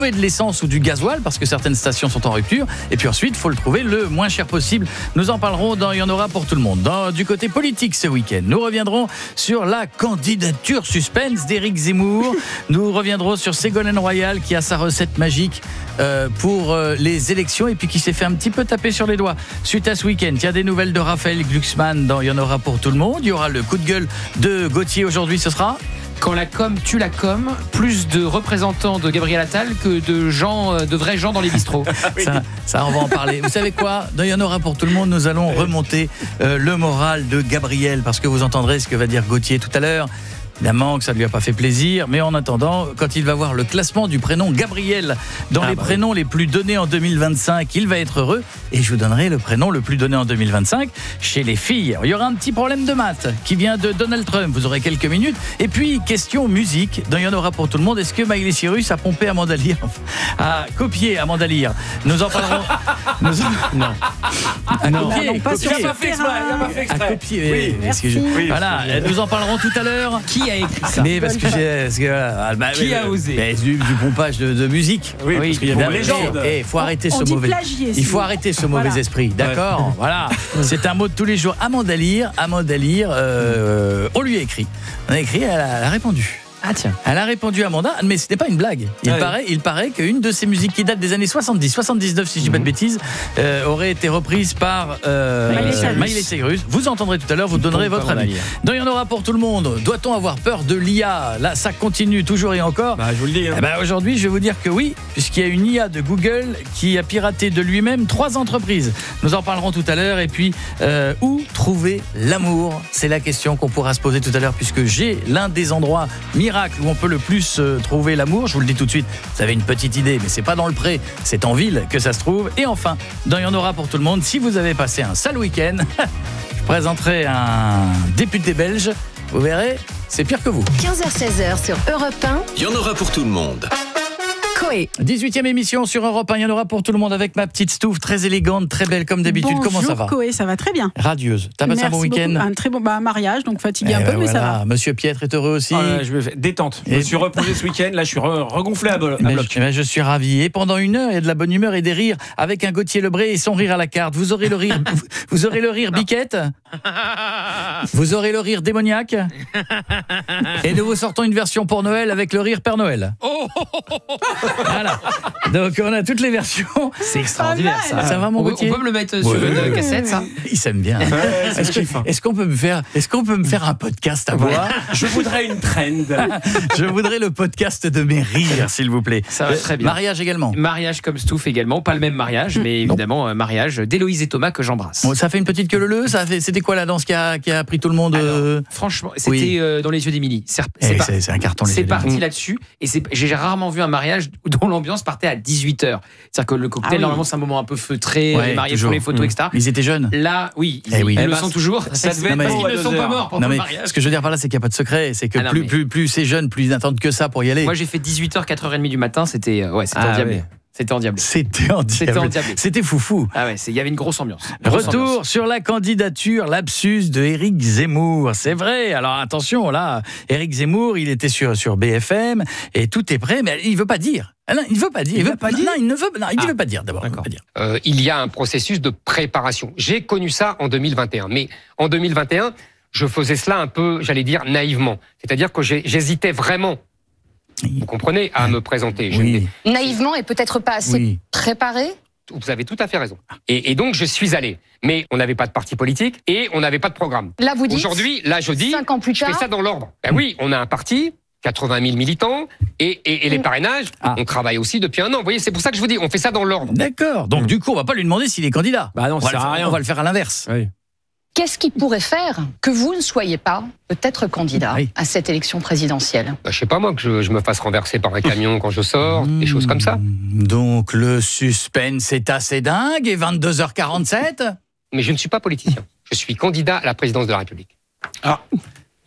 de l'essence ou du gasoil parce que certaines stations sont en rupture. Et puis ensuite, il faut le trouver le moins cher possible. Nous en parlerons dans Il y en aura pour tout le monde. Du côté politique ce week-end, nous reviendrons sur la candidature suspense d'Éric Zemmour. Nous reviendrons sur Ségolène Royal qui a sa recette magique pour les élections et puis qui s'est fait un petit peu taper sur les doigts suite à ce week-end. Il y a des nouvelles de Raphaël Glucksmann dans Il y en aura pour tout le monde. Il y aura le coup de gueule de Gauthier aujourd'hui, ce sera... Quand la com tue la com, plus de représentants de Gabriel Attal que de vrais gens dans les bistrots. Ça, on va en parler. Vous savez quoi ? Il y en aura pour tout le monde. Nous allons remonter le moral de Gabriel parce que vous entendrez ce que va dire Gauthier tout à l'heure. Évidemment que ça ne lui a pas fait plaisir, mais en attendant, quand il va voir le classement du prénom Gabriel dans les prénoms les plus donnés en 2025, il va être heureux et je vous donnerai le prénom le plus donné en 2025 chez les filles. Il y aura un petit problème de maths qui vient de Donald Trump, vous aurez quelques minutes. Et puis, question musique, il y en aura pour tout le monde. Est-ce que Miley Cyrus a pompé Amanda Lear, a copié Amanda Lear? Nous en parlerons. Non. Voilà, nous en parlerons tout à l'heure. Qui a écrit ça? Mais parce que qui a osé du pompage de musique. Oui, parce qu'il y a des légendes. Il faut arrêter ce mauvais. Il faut arrêter ce mauvais esprit, d'accord. Voilà, c'est un mot de tous les jours. Amanda Lear, on lui a écrit. On a écrit, elle a répondu. Ah tiens. Elle a répondu à Amanda, mais ce n'est pas une blague. Il paraît qu'une de ces musiques qui date des années 70, 79 si je dis pas de bêtises, aurait été reprise par Miley Cyrus. Vous entendrez tout à l'heure, vous donnerez votre avis. Donc il y en aura pour tout le monde. Doit-on avoir peur de l'IA? Là, ça continue toujours et encore. Je vous le dis. Aujourd'hui, je vais vous dire que oui, puisqu'il y a une IA de Google qui a piraté de lui-même 3 entreprises. Nous en parlerons tout à l'heure. Et puis, où trouver l'amour? C'est la question qu'on pourra se poser tout à l'heure, puisque j'ai l'un des endroits miracle où on peut le plus trouver l'amour. Je vous le dis tout de suite, vous avez une petite idée, mais c'est pas dans le pré, c'est en ville que ça se trouve. Et enfin, il y en aura pour tout le monde. Si vous avez passé un sale week-end, je présenterai un député belge. Vous verrez, c'est pire que vous. 15h-16h sur Europe 1. Il y en aura pour tout le monde. 18e émission sur Europe 1, il y en aura pour tout le monde avec ma petite Stouff, très élégante, très belle comme d'habitude. Bonjour, comment ça va? Coé, ça va très bien. Radieuse. T'as passé un bon week-end? Un très bon mariage, donc fatigué un peu, mais ça va. Monsieur Pietre est heureux aussi. Je me fais détente. Je me suis reposé ce week-end, là je suis regonflé à bloc. Je suis ravi. Et pendant une heure, il y a de la bonne humeur et des rires avec un Gauthier Lebré et son rire à la carte. Vous aurez le rire, vous aurez le rire biquette. Vous aurez le rire démoniaque. Et nous vous sortons une version pour Noël avec le rire Père Noël. Voilà. Donc on a toutes les versions. C'est extraordinaire ça. Ça va mon Gauthier? On peut me le mettre sur une cassette ça? Il s'aime bien. Est-ce qu'on peut me faire un podcast à voir? Je voudrais une trend. Je voudrais le podcast de mes rires s'il vous plaît. Ça va très bien. Mariage également. Mariage comme Stouff également, pas le même mariage mais évidemment mariage d'Héloïse et Thomas que j'embrasse. Bon, ça fait une petite queue leu, c'était quoi la danse qui a pris tout le monde? Alors, franchement, c'était dans les yeux d'Émilie. C'est un carton. C'est parti là-dessus et j'ai rarement vu un mariage dont l'ambiance partait à 18h. C'est-à-dire que le cocktail, normalement, c'est un moment un peu feutré, les mariés font les photos, etc. Mais ils étaient jeunes. Là, oui, ils le sont toujours. Ça devait parce être qu'ils ne sont pas morts pendant le mariage. Ce que je veux dire par là, c'est qu'il n'y a pas de secret. C'est que plus c'est jeune, plus ils n'attendent que ça pour y aller. Moi, j'ai fait 18h, 4h30 du matin. C'était endiablé. C'était endiablé. C'était foufou. Ah ouais, il y avait une grosse ambiance. Retour sur la candidature lapsus de Éric Zemmour. C'est vrai. Alors attention, là, Éric Zemmour, il était sur BFM et tout est prêt, mais il veut pas dire. Non, il ne veut pas dire. Il ne veut pas dire d'abord. Il y a un processus de préparation. J'ai connu ça en 2021. Mais en 2021, je faisais cela un peu, j'allais dire, naïvement. C'est-à-dire que j'hésitais vraiment. Vous comprenez, à me présenter. Naïvement et peut-être pas assez préparé. Vous avez tout à fait raison. Et donc, je suis allé. Mais on n'avait pas de parti politique et on n'avait pas de programme. Là, vous dites. Aujourd'hui, là, je dis. 5 ans plus tard. Je fais ça dans l'ordre. Ben oui, on a un parti. 80 000 militants et les parrainages, on travaille aussi depuis 1 an. Vous voyez, c'est pour ça que je vous dis, on fait ça dans l'ordre. D'accord. Donc du coup, on va pas lui demander s'il est candidat. Non, ça sert à rien. On va le faire à l'inverse. Oui. Qu'est-ce qui pourrait faire que vous ne soyez pas peut-être candidat à cette élection présidentielle? Je sais pas moi, que je me fasse renverser par un camion quand je sors, des choses comme ça. Donc le suspense est assez dingue et 22h47. Mais je ne suis pas politicien. Je suis candidat à la présidence de la République.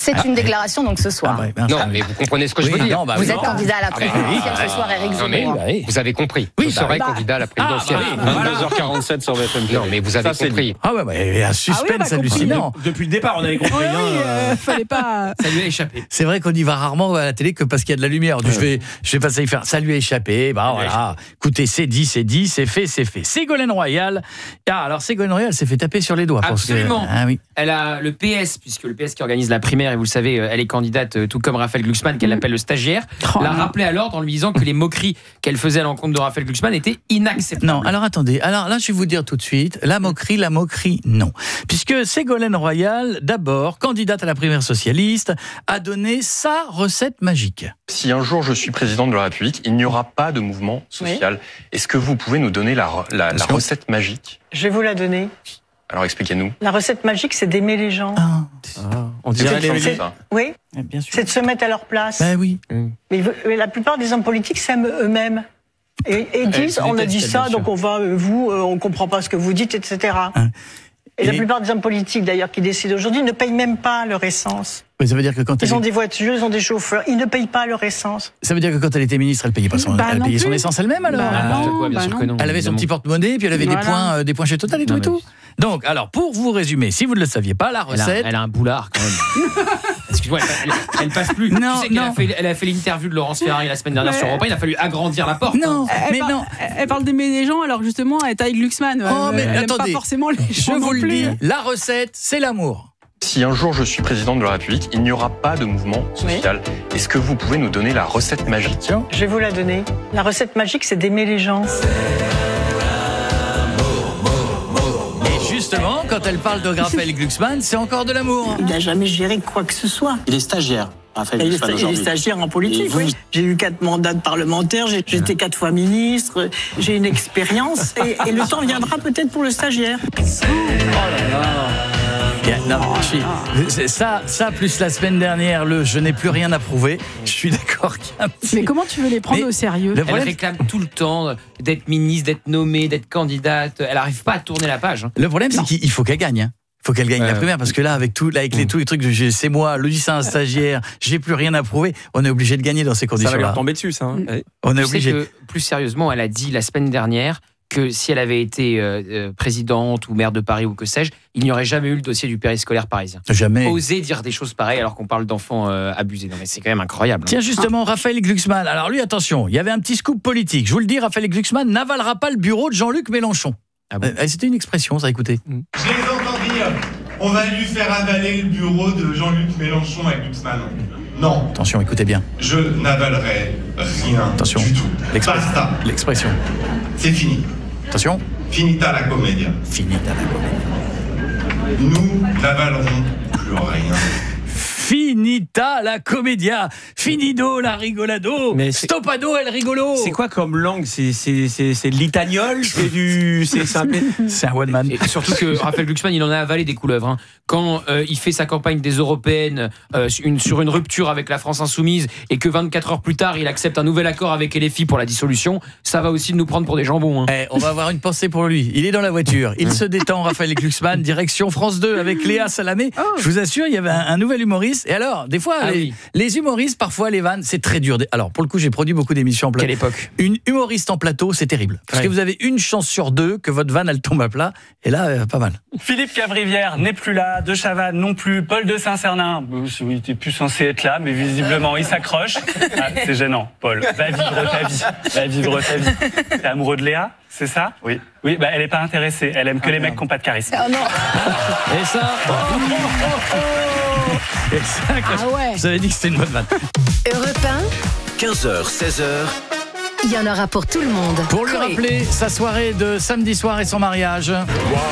C'est une déclaration donc ce soir. Non, mais vous comprenez ce que je veux dire. Vous êtes candidat à la présidentielle ce soir, Éric Zemmour. Vous avez compris. Je serai candidat à la présidentielle. 22h47 sur BFM TV. Non, mais vous avez compris. Ah ouais, il y a un suspense hallucinant. Depuis le départ, on avait compris. Fallait pas. Ça lui a échappé. C'est vrai qu'on y va rarement à la télé que parce qu'il y a de la lumière. Je vais passer y faire. Ça lui a échappé. Voilà. Écoutez, c'est dit, c'est fait. Ségolène Royal. Alors Ségolène Royal s'est fait taper sur les doigts. Absolument. Ah oui. Elle a le PS, puisque le PS qui organise la primaire, et vous le savez, elle est candidate, tout comme Raphaël Glucksmann, qu'elle appelle le stagiaire, l'a rappelé à l'ordre en lui disant que les moqueries qu'elle faisait à l'encontre de Raphaël Glucksmann étaient inacceptables. Non, alors attendez. Alors là, je vais vous dire tout de suite, la moquerie, non. Puisque Ségolène Royal, d'abord, candidate à la primaire socialiste, a donné sa recette magique. Si un jour je suis président de la République, il n'y aura pas de mouvement social. Est-ce que vous pouvez nous donner la recette magique ? Je vais vous la donner. Alors expliquez-nous. La recette magique, c'est d'aimer les gens. On dirait Oui, bien sûr. c'est de se mettre à leur place. Ben oui. Mais la plupart des hommes politiques s'aiment eux-mêmes. Et disent, on a dit ça, donc on va, on comprend pas ce que vous dites, etc. Et la plupart des hommes politiques, d'ailleurs, qui décident aujourd'hui, ne payent même pas leur essence. Mais ça veut dire que quand ils ont des voitures, ils ont des chauffeurs, ils ne payent pas leur essence. Ça veut dire que quand elle était ministre, elle payait pas elle payait son essence elle-même alors. Bien sûr que non. Elle avait son petit porte-monnaie, puis elle avait des points chez Total et tout. Donc, alors, pour vous résumer, si vous ne le saviez pas, la recette... Elle a un boulard, quand même. Excuse-moi, elle passe plus. Non, tu sais qu'elle a fait l'interview de Laurence Ferrari la semaine dernière sur Europe 1, il a fallu agrandir la porte. Non, elle parle d'aimer les gens, alors justement, elle est avec Glucksmann. Mais elle attendez, pas forcément les gens je vous non le plus. dis, la recette, c'est l'amour. Si un jour je suis président de la République, il n'y aura pas de mouvement social. Est-ce que vous pouvez nous donner la recette magique ? Je vais vous la donner. La recette magique, c'est d'aimer les gens. Justement, quand elle parle de Raphaël Glucksmann, c'est encore de l'amour. Il n'a jamais géré quoi que ce soit. Il est stagiaire, Raphaël Glucksmann, Il est aujourd'hui. stagiaire en politique, oui. J'ai eu 4 mandats de parlementaire, j'étais 4 fois ministre, j'ai une expérience, et le temps viendra peut-être pour le stagiaire. Ça, plus la semaine dernière, je n'ai plus rien à prouver. Je suis d'accord qu'il y a un petit... Mais comment tu veux les prendre au sérieux ? Elle réclame tout le temps d'être ministre, d'être nommée, d'être candidate. Elle n'arrive pas à tourner la page. Le problème, c'est qu'il faut qu'elle gagne. Il faut qu'elle gagne la primaire, parce que là, avec tous les trucs, c'est moi, le lycéen stagiaire, j'ai plus rien à prouver. On est obligé de gagner dans ces conditions-là. Ça va leur tomber dessus, ça. On est obligé. Que, plus sérieusement, elle a dit la semaine dernière que si elle avait été présidente ou maire de Paris ou que sais-je, il n'y aurait jamais eu le dossier du périscolaire parisien. Jamais. Oser dire des choses pareilles alors qu'on parle d'enfants abusés. Non mais c'est quand même incroyable. Tiens, justement, Raphaël Glucksmann. Alors lui, attention, il y avait un petit scoop politique. Je vous le dis, Raphaël Glucksmann n'avalera pas le bureau de Jean-Luc Mélenchon. Ah bon. C'était une expression, ça, écoutez. Je les entends dire, on va lui faire avaler le bureau de Jean-Luc Mélenchon à Glucksmann. Non. Attention, écoutez bien. Je n'avalerai rien du tout. Basta. L'expression. C'est fini. Attention. Finita la commedia. Finita la commedia. Nous n'avalerons plus rien. Finita la commedia, finido la rigolado, stoppado el rigolo. C'est quoi comme langue ? C'est de l'italien ? C'est un one man. Et surtout que Raphaël Glucksmann, il en a avalé des couleuvres. Hein. Quand il fait sa campagne des européennes sur une rupture avec la France insoumise et que 24 heures plus tard, il accepte un nouvel accord avec LFI pour la dissolution, ça va aussi nous prendre pour des jambons. Hein. On va avoir une pensée pour lui. Il est dans la voiture, il se détend, Raphaël Glucksmann, direction France 2 avec Léa Salamé. Je vous assure, il y avait un nouvel humoriste. Et alors, des fois, les humoristes, parfois, les vannes, c'est très dur. Alors, pour le coup, j'ai produit beaucoup d'émissions en plateau. Quelle époque ? Une humoriste en plateau, c'est terrible. Parce que vous avez une chance sur 2 que votre vanne, elle tombe à plat. Et là, pas mal. Philippe Cavrivière n'est plus là, De Chavannes non plus, Paul de Saint-Cernin, il était plus censé être là, mais visiblement, il s'accroche. C'est gênant, Paul. Va vivre ta vie. Va vivre ta vie. T'es amoureux de Léa ? C'est ça ? Oui. Oui, elle est pas intéressée. Elle aime que les mecs qui n'ont pas de charisme. Oh non. Et ça... Vous avez dit que c'était une bonne vanne. Europe 1, 15h, 16h. Il y en aura pour tout le monde. Pour lui rappeler sa soirée de samedi soir et son mariage.